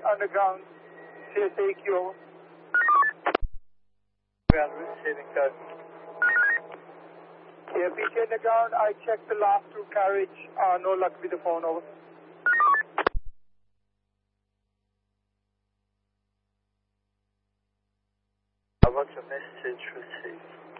Underground, CSAQ, over. Ground receiving code. Yeah, PJ Underground, I checked the last two carriage, no luck with the phone, over. I want a message received.